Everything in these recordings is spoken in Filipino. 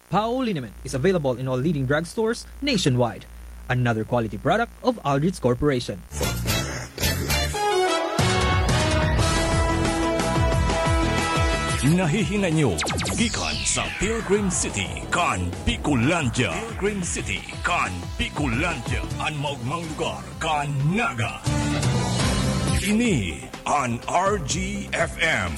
Pao liniment is available in all leading drugstores nationwide. Another quality product of Aldrich Corporation. Nahihinga nyo gikan sa Pilgrim City kan Bicolandia. Pilgrim City kan Bicolandia, ang maugmang lugar kan Naga. Ini an RGFM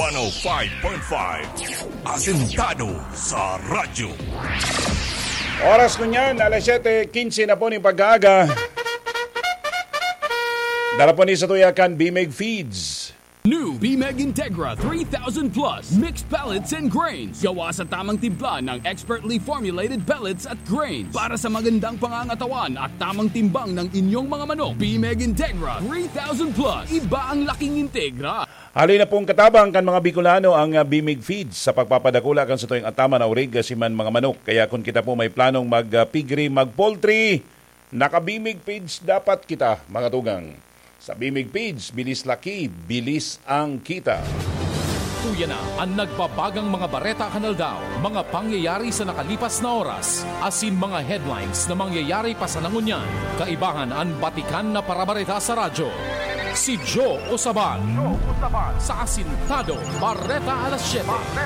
105.5, asentado sa radyo. Oras ko niyan, alas 7:15 na po ni pag-aaga. Dala po ni sa tuyakan BMEG Feeds. New BMEG Integra 3000 Plus mixed pellets and grains. Gawa sa tamang timpla ng expertly formulated pellets at grains para sa magandang pangangatawan at tamang timbang ng inyong mga manok. BMEG Integra 3000 Plus. Iba ang laking Integra. Hali na pong katabang kan mga Bicolano ang BMEG Feeds sa pagpapadakula kan sa tuyong atama na urig siman mga manok. Kaya kung kita po may planong mag-piggery, mag-poultry, naka-BMEG Feeds dapat kita mga tugang. Sa BMEG Feeds, bilis laki, bilis ang kita. Tuya na ang nagbabagang mga bareta kanaldaw, mga pangyayari sa nakalipas na oras, asin mga headlines na mangyayari pa sa nangunyan, kaibahan ang batikan na parabareta sa radyo. Si Joe Osaban, sa Asintado, Bareta Alas 7.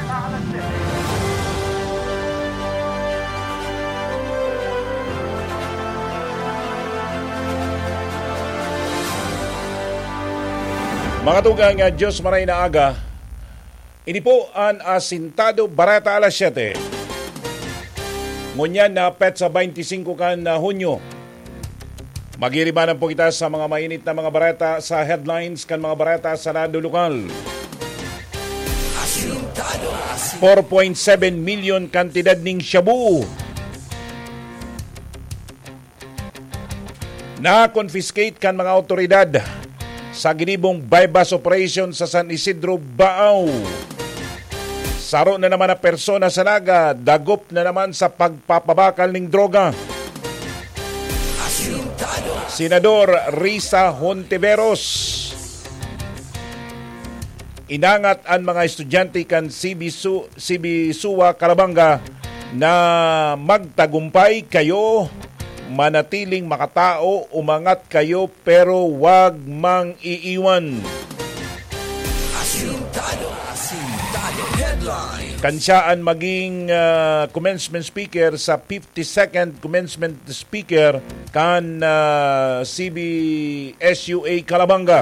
Mga tugang, Diyos maray na aga, ini po ang Asintado Bareta Alas 7. Ngunyan na petsa 25 kan na Hunyo. Magiribanan po kita sa mga mainit na mga bareta sa headlines kan mga bareta sa Nado Lokal. 4.7 million kantidad ning shabu. Na-confiscate kan mga otoridad sa ginibong bypass operation sa San Isidro, Baaw. Saro na naman na persona sa Naga, dagop na naman sa pagpapabakal ng droga. Senador Risa Hontiveros, inangat ang mga estudyante kan CB-SUA Calabanga na magtagumpay kayo, manatiling makatao, umangat kayo pero wag mang iiwan. Asintado headlines. Kansiyaan maging commencement speaker sa 52nd commencement speaker kan CB-SUA Calabanga.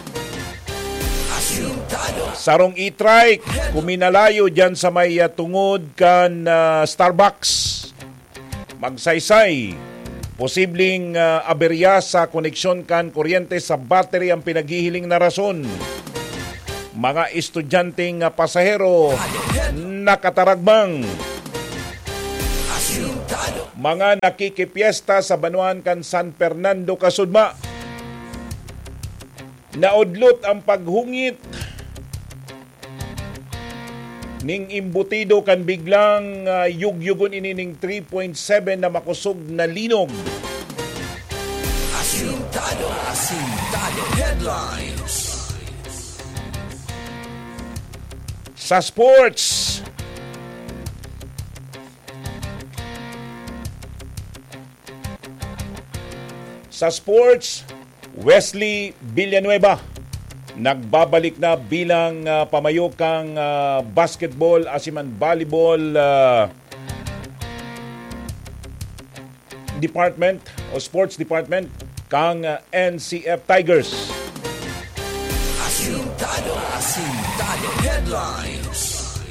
Sarong i-trike, kuminalayo dyan sa may tungod kan Starbucks. Magsaysay. Posibleng aberya sa koneksyon kan kuryente sa battery ang pinaghihiling na rason. Mga estudyanteng pasahero nakataragbang. Mga nakikipiesta sa Banuan kan San Fernando, Kasudma. Naudlot ang paghungit ning imbutido kan biglang yugyugon inining 3.7 na makusog na linog. Asintado headlines. Sa sports, Wesley Villanueva nagbabalik na bilang pamayokang basketball asiman volleyball department o sports department kang NCF Tigers. Asintado headlines.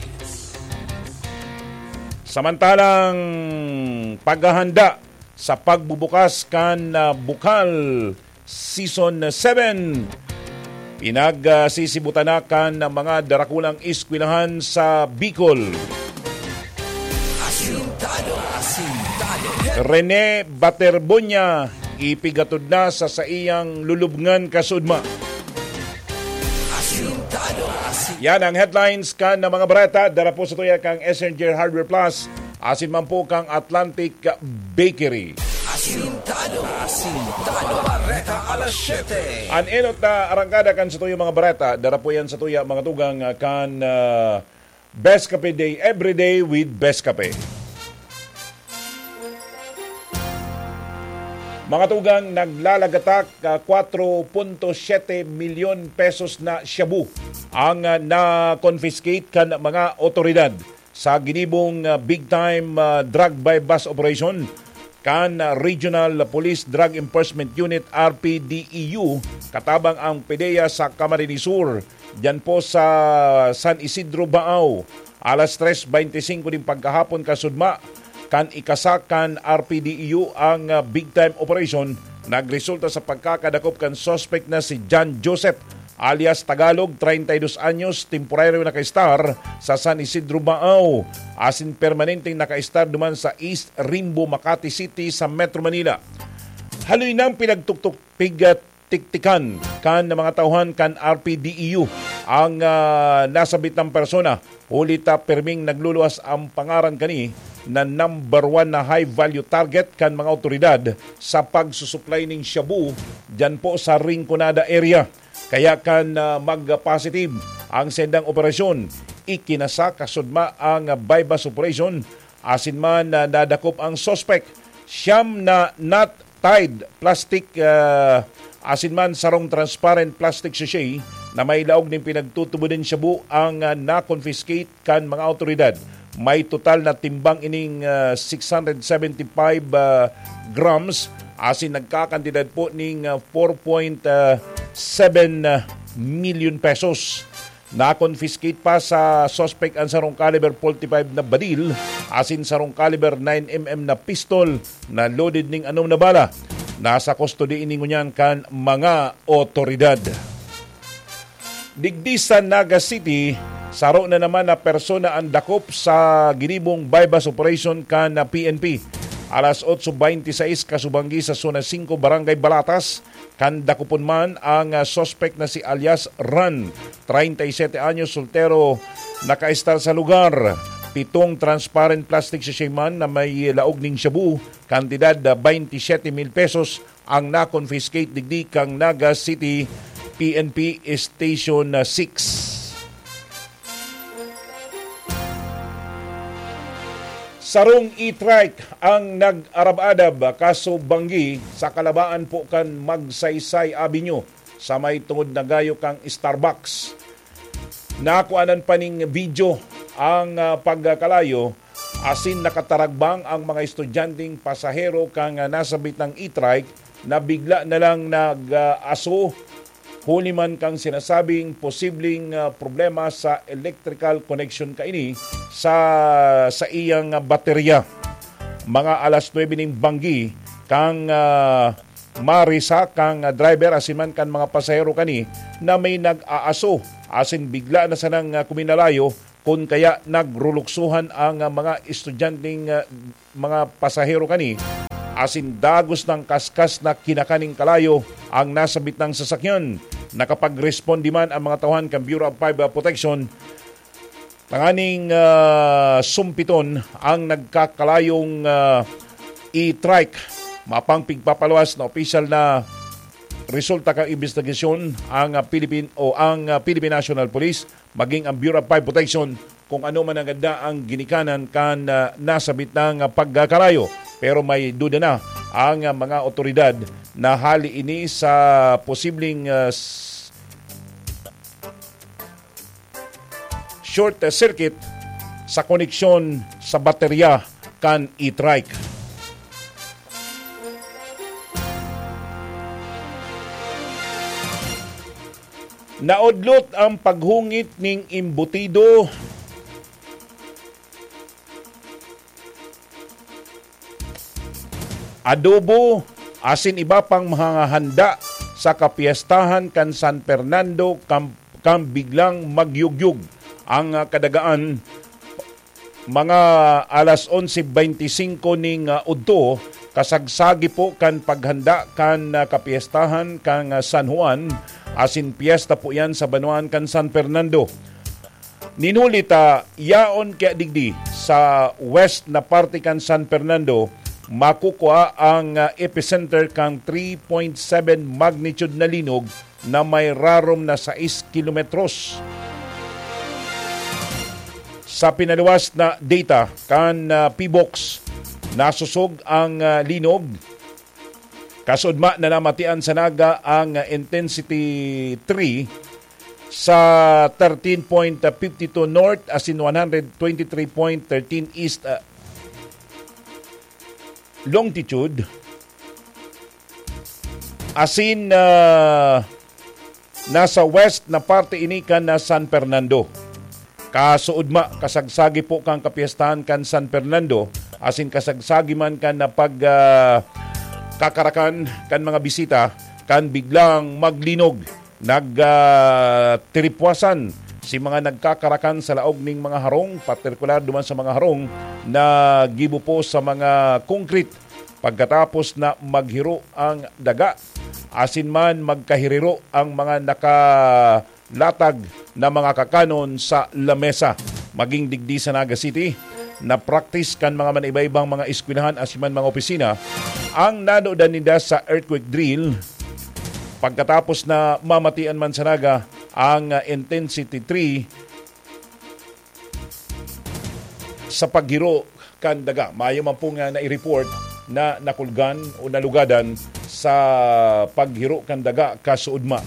Samantalang paghahanda sa pagbubukas kan Bukal Season 7, pinagsisibutanakan ng mga darakulang eskwelahan sa Bicol. Rene Baterbonya ipigatod na sa iyang lulubngan kasudma. Yan ang headlines kan ng mga barata. Dara po sa tuya kang Essenger Hardware Plus, asin man po kang Atlantic Bakery. Asintado Bareta Alas 7. An enot na arangkada kan sa tuyo mga barata. Dara po yan sa tuya mga tugang kan Best Cafe Day, everyday with Best Cafe. Mga tugang, naglalagatak 4.7 milyon pesos na shabu ang na-confiscate kan mga otoridad sa ginibong big-time drug by bus operation kan Regional Police Drug Enforcement Unit RPDEU katabang ang PDEA sa Camarines Sur. Diyan po sa San Isidro, Baao. Alas 3:25 din pagkahapon kasudma kan ikasakan RPDEU ang big time operation. Nagresulta sa pagkakadakop kan suspect na si John Joseph alias Tagalog, 32 anyos, temporaryo naka-star sa San Isidro, Baao. Asin permanenteng naka-star duman sa East Rimbo, Makati City sa Metro Manila. Haloy nang pinagtuktok tiktikan kan mga tauhan kan RPDEU ang nasabit ng persona. Hulita perming nagluluwas ang pangaran kani na number 1 na high-value target kan mga otoridad sa pagsusupply ng shabu dyan po sa Rinconada area. Kaya kan mag-positive ang sendang operasyon. Ikinasa kasudma ang buy-bus operation. Asin man nadakop ang suspect. Siyam na not tied plastic asin man sarong transparent plastic sachet na may laog ng pinagtutubo din shabu ang na-confiscate kan mga otoridad. May total na timbang ining 675 grams asin nagkakantidad po ning 4.7 million pesos. Na-confiscate pa sa suspect ang sarong caliber 45 na badil asin sarong caliber 9mm na pistol na loaded ning anom na bala. Nasa custody ini ngunyan kan mga otoridad. Digdi sa Naga City, saro na naman na persona ang dakop sa ginibong buy-bus operation kan na PNP. Alas 8:26 kasubanggi sa Zona 5 Barangay Balatas, kan dakopon man ang suspect na si alias Ran, 37 anyos, soltero, naka-star sa lugar. 7 transparent plastic sachet man na may laog ning shabu, kantidad 27,000 pesos ang na-confiscate digdi kang Naga City PNP Station 6. Sarong e-trike ang nag-arab-adab kaso banggi sa kalabaan po kan Magsaysay Avenue sa may tungod na gayo kang Starbucks. Nakuanan pa ning video ang pagkalayo asin nakataragbang ang mga estudyanteng pasahero kang nasabit ng e-trike na bigla na lang nag-aso huli man kang sinasabing posibleng problema sa electrical connection kaini sa iyang baterya. Mga alas 9 ning banggi kang marisa kang driver asin man kan mga pasahero kani na may nag-aaso asin bigla na sanang kuminalayo kung kaya nagruluksuhan ang mga estudyanteng mga pasahero kani asin dagos ng kaskas na kinakaning kalayo ang nasabit ng sasakyan. Nakapag-respond man ang mga tauhan ng Bureau of Fire Protection. Tanganing sumpiton ang nagkakalayong e-trike. Mapang pigpapaluwas na opisyal na resulta kang investigasyon ang Philippine National Police maging ang Bureau of Fire Protection kung ano man ang ganda ang ginikanan kan nasabit ng pagkakalayo. Pero may duda na ang mga otoridad na hali ini sa posibleng short circuit sa koneksyon sa baterya kan e-trike. Naudlot ang paghungit ning imbutido adobo asin iba pang mga handa sa kapiestahan kan San Fernando kam biglang magyugyug ang kadagaan mga alas 11:25 ning udto kasagsagi po kan paghanda kan kapiestahan kang San Juan asin piyesta po yan sa Banuan kan San Fernando. Ninulita yaon kaya digdi sa west na parte kan San Fernando makukuha ang epicenter kang 3.7 magnitude na linog na may rarom na 6 kilometros. Sa pinaluwas na data kan PBOX, nasusog ang linog Kasudma na namatian sa naga ang intensity 3 sa 13.52 north asin 123.13 east longitude asin nasa west na parte inikan na San Fernando. Kasuudma, kasagsagi po kang kapiestahan kan San Fernando asin kasagsagi man kan na pag kakarakan kan mga bisita kan biglang maglinog nagtiripwasan si mga nagkakarakan sa laog ning mga harong, partikular duman sa mga harong na gibo po sa mga concrete pagkatapos na maghiro ang daga asin man magkahiriro ang mga nakalatag na mga kakanon sa lamesa maging digdi sa Naga City na practice kan mga manibaybang mga eskwelahan asin man mga opisina ang nanudan nila sa earthquake drill. Pagkatapos na mamatian man sa naga ang intensity 3 sa paghiro kan daga. Maayo man po nga na-report na nakulgan o nalugadan sa paghiro kan daga kasuudma.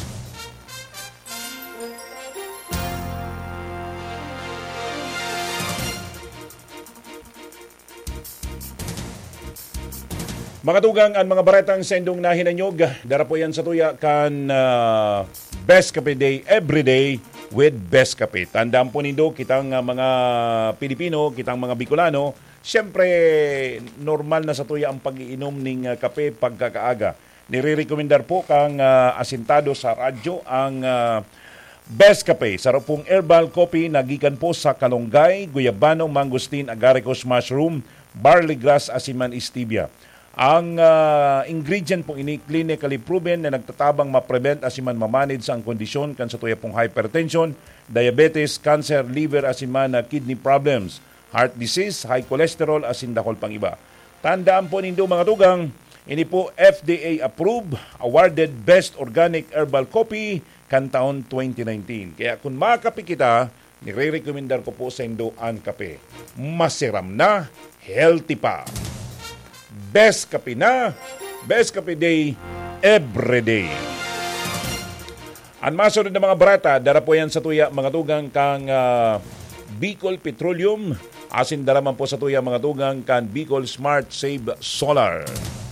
Mga tugang ang mga baretang sendong na hinanyog, dara po yan sa tuya kan Best Cafe Day everyday with Best Cafe. Tandaan po nindo kitang mga Pilipino, kitang mga Bicolano, siyempre normal na sa tuya ang pag-iinom ning kape pagkakaaga. Nire-recommendar po kang asintado sa radyo ang Best Cafe. Sarap pong herbal coffee na gikan po sa kalonggay, guyabano, mangosteen, agaricus mushroom, barley grass, asiman stevia. Ang ingredient pong ini clinically proven na nagtatabang ma-prevent asiman ma-manage ang kondisyon kan sa tuya pong hypertension, diabetes, cancer, liver asiman kidney problems, heart disease, high cholesterol asin dakol pang iba. Tandaan po nindo mga tugang, ini po FDA approved, awarded Best Organic Herbal Coffee kan taon 2019. Kaya kung makape kita, nire-recommendar ko po sa indo ang kape. Masiram na, healthy pa. Best Cafe na, Best Cafe Day everyday. Ang masunod na mga barata, dara po yan sa tuya mga tugang kang Bicol Petroleum, asin daraman po sa tuya mga tugang kang Bicol Smart Save Solar.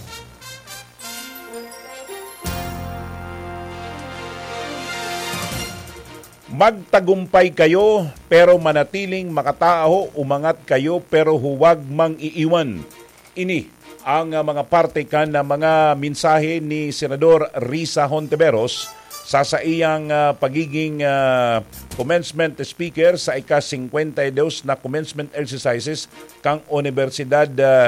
Magtagumpay kayo pero manatiling makatao, umangat kayo pero huwag mang iiwan. Ini ang mga parte kan na mga mensahe ni Senador Risa Hontiveros sa iyang pagiging commencement speaker sa ika-52 na commencement exercises kang Universidad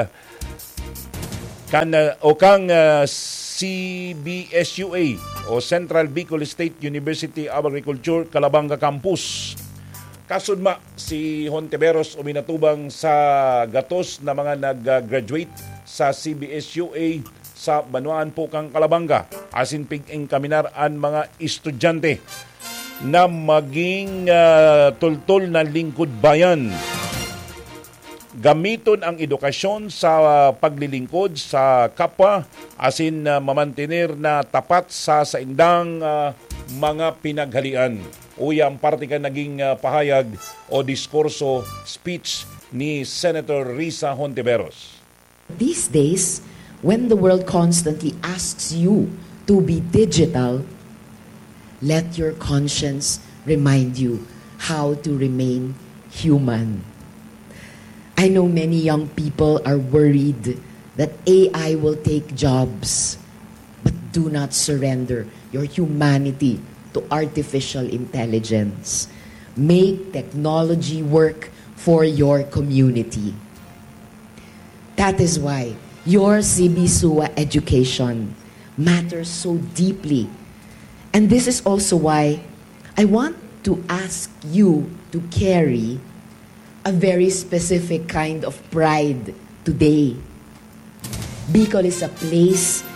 CBSUA o Central Bicol State University of Agriculture Calabanga Campus. Kasudma si Hontiveros uminatubang sa gatos na mga nag-graduate sa CBSUA sa Banuan po kang Calabanga asin pig-ing kaminaraan mga estudyante na maging tultol na lingkod bayan. Gamiton ang edukasyon sa paglilingkod sa kapwa asin mamantener na tapat sa indang mga pinaghalian. Uya ang parte ka naging pahayag o diskurso speech ni Senator Risa Hontiveros. These days, when the world constantly asks you to be digital, let your conscience remind you how to remain human. I know many young people are worried that AI will take jobs, but do not surrender your humanity to artificial intelligence. Make technology work for your community. That is why your CBSUA education matters so deeply. And this is also why I want to ask you to carry a very specific kind of pride today. Bicol is a place.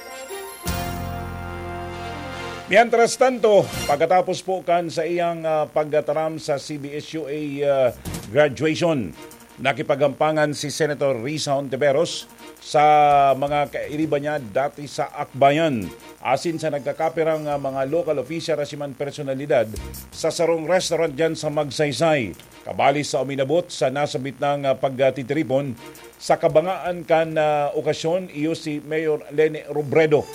Mientras tanto, pagkatapos po kan sa iyang pagtaram sa CBSUA graduation, Nakipagampangan si Senator Risa Hontiveros sa mga kairiba niya dati sa Akbayan. Asin sa nagkakapirang mga local official rasiman personalidad sa sarong restaurant dyan sa Magsaysay. Kabali sa uminabot sa nasabit ng pagtitiripon sa kabangaan kan okasyon iyo si Mayor Leni Robredo.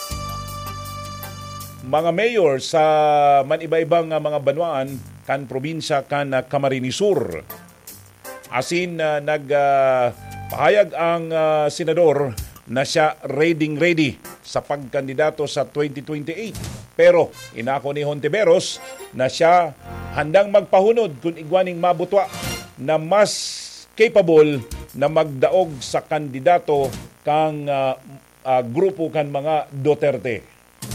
Mga mayor sa maniba-ibang mga banwaan kan probinsya kan Camarines Sur. Asin nagpahayag ang senador na siya ready sa pagkandidato sa 2028. Pero inako ni Hontiveros na siya handang magpahunod kung igwaning mabutwa na mas capable na magdaog sa kandidato kang grupo kan mga Duterte.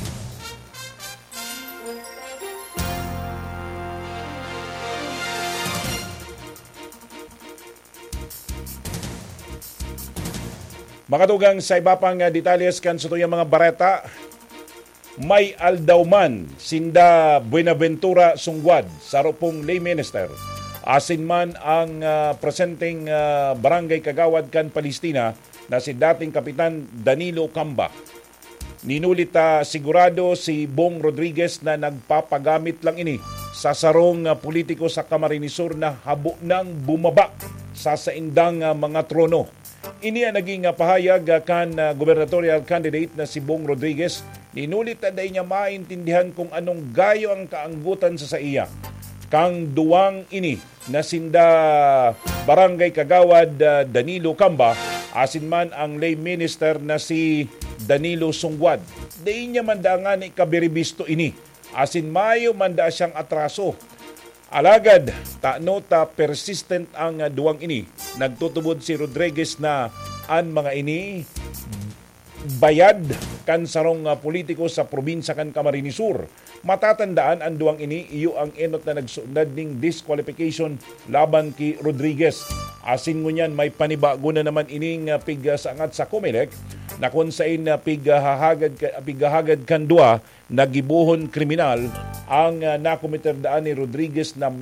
Makatugang sa iba pang detalles kan sa tuyang mga bareta, may aldauman sinda Buenaventura Sungwad sa rupong lay minister. Asin man ang presenteng barangay kagawad kan Palestina na si dating Kapitan Danilo Camba. Ninulit sigurado si Bong Rodriguez na nagpapagamit lang ini sa sarong politiko sa Camarines Sur na habo nang bumaba sa saindang mga trono. Ini ang naging pahayag kan gubernatorial candidate na si Bong Rodriguez. Ninulit na niya maintindihan kung anong gayo ang kaanggutan sa iya. Kang duwang ini na sinda barangay kagawad Danilo Camba, asin man ang lay minister na si Danilo Sungwad. Di niya mandangan ikabiribisto ini. Asin mayo manda siyang atraso. Alagad, ta persistent ang duwang ini. Nagtutubod si Rodriguez na ang mga ini bayad kan sarong politiko sa probinsya kan Camarines Sur. Matatandaan ang duwang ini, iyo ang enot na nagsunod ning disqualification laban ki Rodriguez. Asin ngunyan may panibago na naman ining pigsangat sa COMELEC na kung saan pigahagad kan duwa nagibuhon kriminal ang nakomiterdaan ni Rodriguez na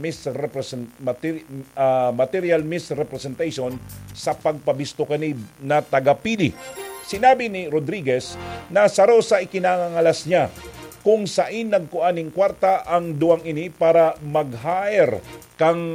material misrepresentation sa pagpabisto kani na tagapili. Sinabi ni Rodriguez na saro sa ikinangangalas niya kung saan nagkuaning kwarta ang duwang ini para mag-hire kang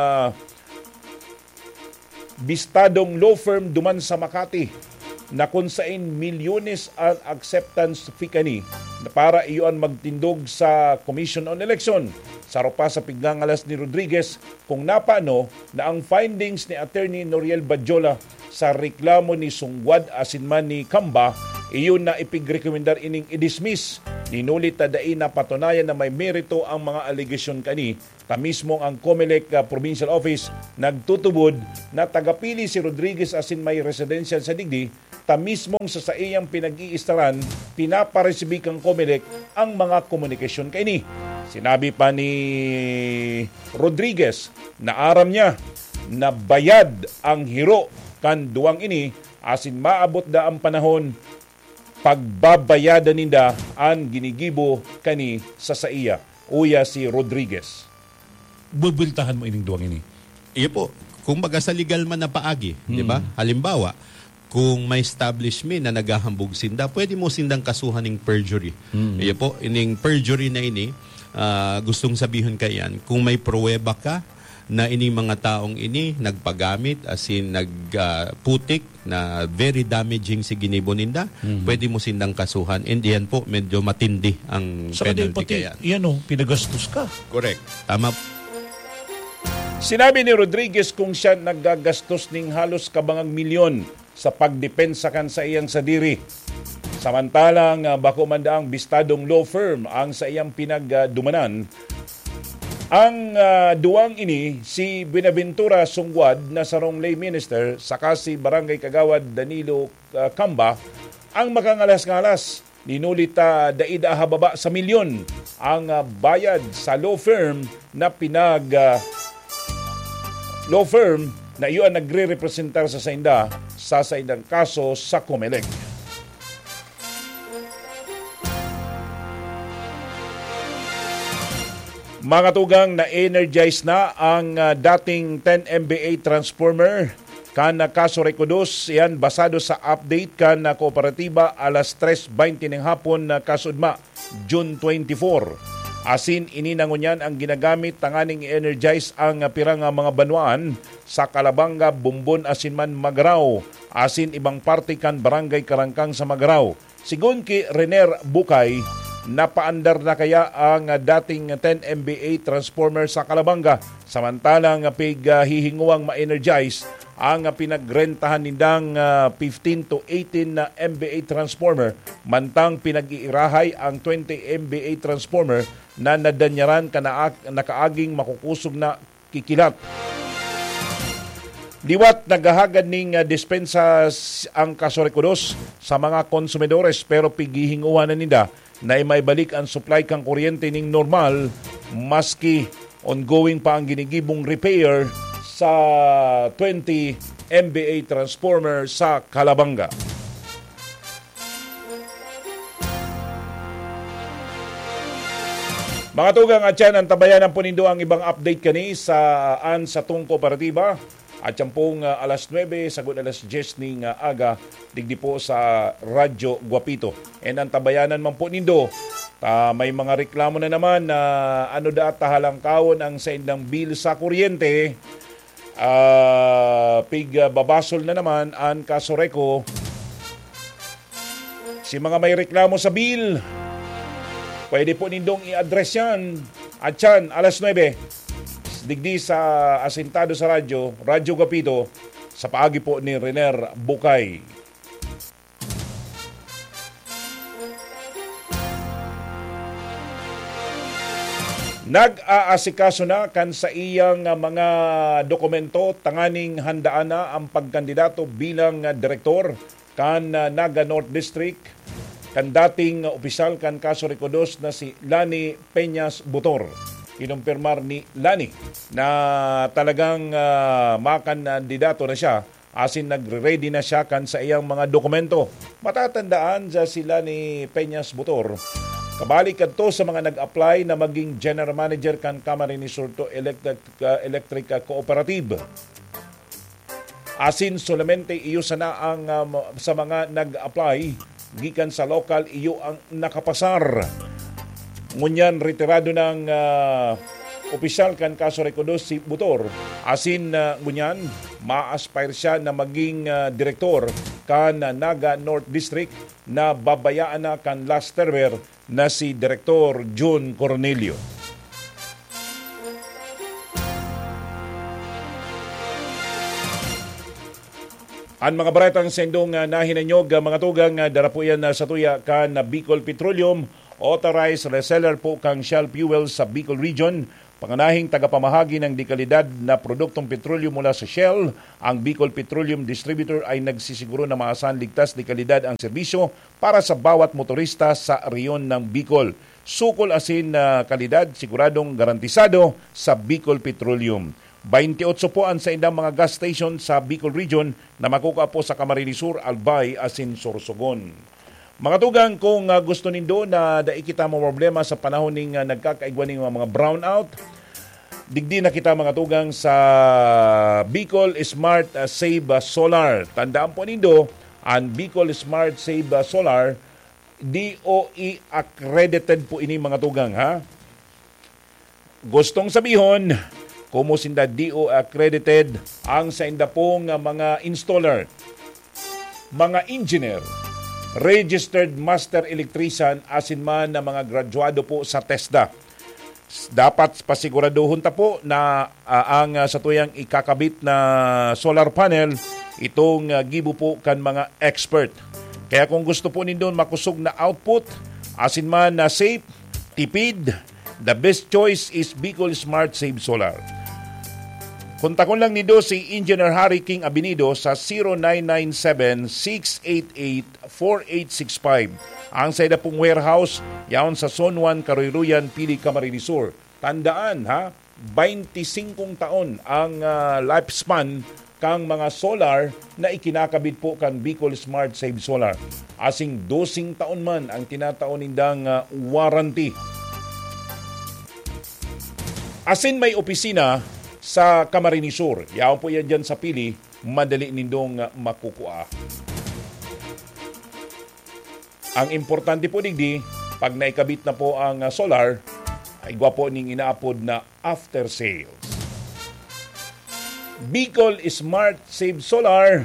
bistadong law firm duman sa Makati na kung saan milyones ang acceptance fee kani para iyon magtindog sa Commission on Election. Saro pa sa pignangalas ni Rodriguez kung napano na ang findings ni Attorney Noriel Badjola sa reklamo ni Sungwad asin man ni Camba, iyon na ipigrekomendar ining i-dismiss. Ninulit na dain na patunayan na may merito ang mga allegation kani. Mismo ang COMELEC Provincial Office nagtutubod na tagapili si Rodriguez asin may residential sa Digdi. Mismong sa iyang pinag-iistaran, pinaparesibi kang COMELEC ang mga komunikasyon kani. Sinabi pa ni Rodriguez na aram niya na bayad ang hiro kan duwang ini asin maabot da ang panahon pagbabayadan ninda ang ginigibo kani sa iya. Uya si Rodriguez. Bubiltahan mo ining duwang ini. Iyo po, kung baga sa legal man na paagi, di ba? Halimbawa, kung may establishment na naghahambog sinda, pwede mo sindang kasuhan ng perjury. Iyo po, ining perjury na ini, gustong sabihin kayan, kung may pruweba ka na ining mga taong ini nagpagamit as in nagputik na very damaging si ginibo ninda, pwede mo sindang kasuhan. And yan po, medyo matindi ang Saka penalty pati, kayan. yan pinagastos ka. Correct. Tama. Sinabi ni Rodriguez kung siya naggagastos ning halos kabangang milyon sa pagdepensa kan sa iyang sadiri. Samantalang bako man daang bistadong law firm ang sa iyang pinagdumanan. Ang duwang ini, si Buenaventura Sungwad na sarong lay minister, saka si Barangay Kagawad Danilo Camba, ang makangalas-ngalas. Ninulit daida hababa sa milyon ang bayad sa law firm na law firm na iyon nagre-representar sa saindang kaso sa COMELEC. Mga tugang, na-energize na ang dating 10 MVA transformer kan Kaso Recodos. Yan basado sa update kan kooperatiba alas 3:20 ng hapon na kasudma June 24. Asin ininangunyan ang ginagamit tanganing energize ang pirang mga banwaan sa Calabanga, Bumbon, asin man Magraw, asin ibang parte kan Barangay Karangkang sa Magraw. Sigon ki Rener Bukay, napaandar na kaya ang dating 10 MVA transformer sa Calabanga, samantalang hihinguang ma-energize ang pinagrentahan nindang 15 to 18 na MVA transformer, mantang pinag-iirahay ang 20 MVA transformer na nadanyaran nakaaging makukusog na kikilat. Liwat naghahagad ning dispensa ang Kaso Recodos sa mga konsumidores, pero pigihinguhan na nila na maibalik ang supply kang kuryente ning normal maski ongoing pa ang ginigibong repair sa 20 MVA transformer sa Calabanga. Mga tugang at yan, ang tabayanan po nindo ang ibang update kani sa tong kooperatiba. At yan pong alas 9, sagod alas 10 ning aga, digdi po sa Radyo Guapito. And ang tabayanan man po nindo, may mga reklamo na naman na tahalangkawon ang sa indang bill sa kuryente. Babasol na naman ang Kaso Reco. Si mga may reklamo sa bill, pwede po nindong i-address yan. At yan, alas 9, digdi sa asintado sa Radyo Gapito, sa paagi po ni Rener Bukay. Nag-aasikaso na kan sa iyang mga dokumento, tanganing handaan na ang pagkandidato bilang direktor kan Naga North District, kan dating opisyal kan Kaso Recodos na si Lani Peñas Butor. Kinumpirmar ni Lani na talagang makandidato na siya, asin nagre-ready na siya kan sa iyang mga dokumento. Matatandaan sa si Lani Peñas Butor, kabalik kadto sa mga nag-apply na maging general manager kan Camarines Sur Electric Cooperative. Asin solamente iyo sana ang sa mga nag-apply gikan sa local, iyo ang nakapasar. Ngunyan retirado ng opisyal kan Kaso Recodos si Butor. Asin ngunyan ma-aspire siya na maging direktor kan Naga North District na babayaan na kan last termer na si Direktor June Cornelio. Ang mga baretang sendong nahinanyog mga tugang darapuyan sa tuya kan Bicol Petroleum, authorized reseller po kang Shell Fuel sa Bicol Region. Panganahing tagapamahagi ng dekalidad na produktong petrolyo mula sa Shell, ang Bicol Petroleum Distributor ay nagsisiguro na maasahan ligtas dekalidad ang serbisyo para sa bawat motorista sa reyon ng Bicol. Sukol asin na kalidad, siguradong garantisado sa Bicol Petroleum. 28 po ang sa indang mga gas station sa Bicol Region na makuka po sa Camarines Sur, Albay, asin Sorsogon. Mga tugang, kung gusto nindo na daikita mo problema sa panahon ng nagkakaigwan ng mga brownout, digdi na kita mga tugang sa Bicol Smart Save Solar. Tandaan po nindo, ang Bicol Smart Save Solar, DOE accredited po ini mga tugang, ha? Gustong sabihon, kumusinda DOE accredited ang sa inda pong mga installer, mga engineer, registered master electrician, asin man na mga graduado po sa TESDA. Dapat pasiguraduhon ta po na ang sa tuyang ikakabit na solar panel, itong gibo po kan mga expert. Kaya kung gusto po nindon makusog na output, asin man na safe, tipid, the best choice is Bicol Smart Save Solar. Kontakon lang nido si Engineer Harry King Abinido sa 0997-688-4865. Ang sa ida pong warehouse, yaon sa Zone 1, Karuiruyan, Pili, Camarines Sur. Tandaan ha, 25 taon ang lifespan kang mga solar na ikinakabit po kan Bicol Smart Save Solar. Asing 12 taon man ang tinataon nindang warranty. Asin may opisina sa Camarines Sur. Yaw po yan dyan sa Pili, madali nindong makukua. Ang importante po digdi, pag naikabit na po ang solar, ay gwapo ning inaapod na after sales. Bicol Smart Save Solar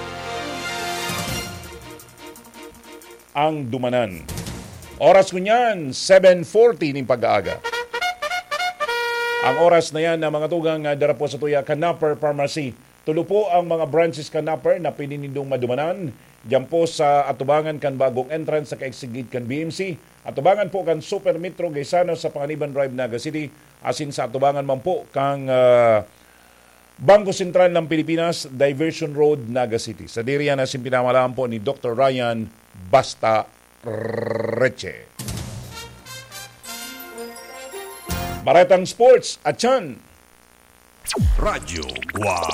ang dumanan. Oras ko niyan, 7:40 ning pag-aaga. Ang oras na yan na mga tugang dara po sa tuya Canaper Pharmacy. Tulo po ang mga branches Canaper na pininindong madumanan. Diyan po sa atubangan kan bagong entrance sa kaexigit kan BMC. Atubangan po kan Super Metro Gaisano sa Panganiban Drive, Naga City. Asin sa atubangan man po kang Bangko Sentral ng Pilipinas, Diversion Road, Naga City. Sa diriya na simpinamalaan po ni Dr. Ryan Basta Reche. Baretang Sports at Chan. Radyo Guam.